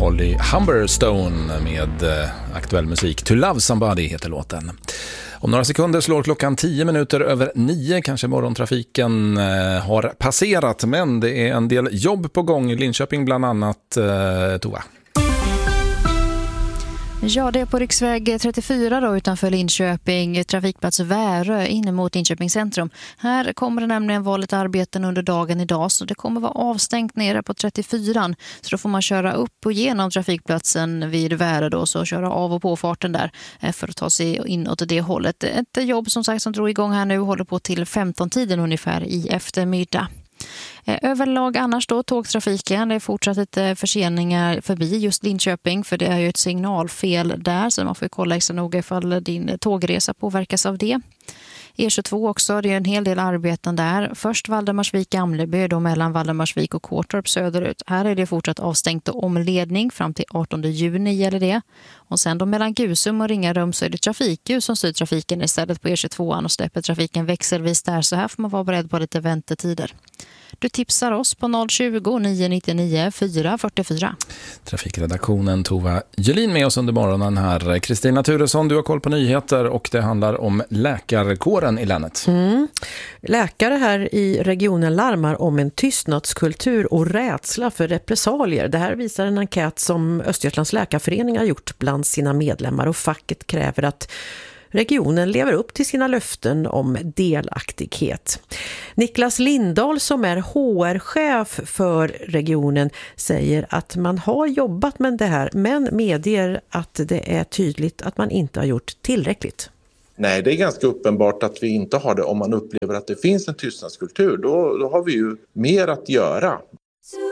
Holly Humberstone med aktuell musik. To Love Somebody heter låten. Om några sekunder slår klockan 9:10. Kanske morgontrafiken har passerat, men det är en del jobb på gång i Linköping bland annat, Tova. Ja, det är på riksväg 34 då, utanför Linköping, trafikplats Värö in mot Linköping centrum. Här kommer det nämligen vara lite arbeten under dagen idag, så det kommer vara avstängt nere på 34. Så då får man köra upp och genom trafikplatsen vid Värö då, så köra av och på farten där för att ta sig inåt det hållet. Ett jobb som sagt som drog igång här nu, håller på till 15-tiden ungefär i eftermiddag. Överlag annars då tågtrafiken, det är fortsatt lite förseningar förbi just Linköping, för det är ju ett signalfel där, så man får kolla extra noga ifall din tågresa påverkas av det. E22 också, det är en hel del arbeten där. Först Valdemarsvik-Gamleby, då mellan Valdemarsvik och Kårtorp söderut. Här är det fortsatt avstängt och omledning fram till 18 juni gäller det. Och sen då mellan Gusum och Ringarum så är det trafikljus som styr trafiken istället på E22 och släpper trafiken växelvis där, så här får man vara beredd på lite väntetider. Du tipsar oss på 020-999 444. Trafikredaktionen Tova Jölin med oss under morgonen här. Kristina Turesson, du har koll på nyheter och det handlar om läkarkåren i länet. Läkare här i regionen larmar om en tystnadskultur och rädsla för repressalier. Det här visar en enkät som Östergötlands läkarförening har gjort bland sina medlemmar, och facket kräver att regionen lever upp till sina löften om delaktighet. Niklas Lindahl som är HR-chef för regionen säger att man har jobbat med det här, men medger att det är tydligt att man inte har gjort tillräckligt. Nej, det är ganska uppenbart att vi inte har det. Om man upplever att det finns en tystnadskultur, då har vi ju mer att göra.